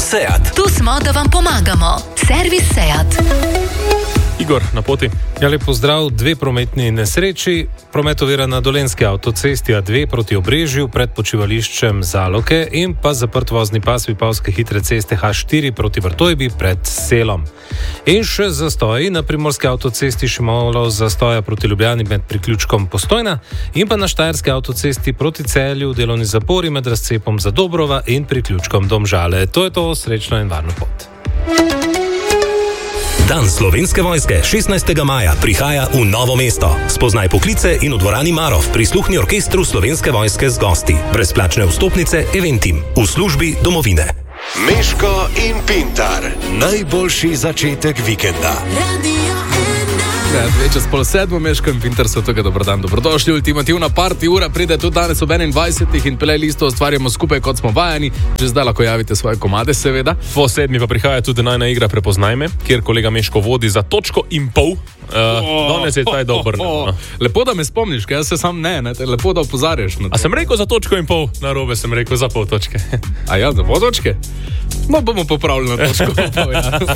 SEAT. Tu smo, da vam pomagamo. Servis SEAT. Igor, na poti. Ja, lep pozdrav. 2 prometni nesreči. Promet ovira na Dolenjski avtocesti A2 proti Obrežju pred počivališčem Zaloke in pa zaprt vozni pas Vipavske hitre ceste H4 proti Vrtojbi pred Selom. In še zastoji na Primorski avtocesti, še malo zastoja proti Ljubljani med priključkom Postojna in pa na Štajerski avtocesti proti Celju delovni zapori med razcepom Zadobrova in priključkom Domžale. To je to, srečno in varno pot. Dan Slovenske vojske 16. maja prihaja v Novo mesto. Spoznaj poklice in v dvorani Marof prisluhni orkestru Slovenske vojske z gosti. Brezplačne vstopnice Eventim v službi domovine. Meško in Pintar. Najboljši začetek vikenda. Ja, 6:30, Meško in Pintar so tukaj, dobrodan, dobrodošli. Ultimativna party ura pride tudi danes ob 21. in playlist ustvarjamo skupaj, kot smo vajeni. Že zdaj lahko javite svoje komade, seveda. Po 7 pa prihaja tudi najna igra Prepoznaj me, kjer kolega Meško vodi za 1,5 točke. Danes je taj dober. Lepo, da me spomniš, ker jaz se sam ne, lepo, da opozarjaš. A sem rekel za 1,5 točke? Narobe sem rekel za pol točke. A ja, za pol točke? No, bomo popravili na 1,5 točke. Ja.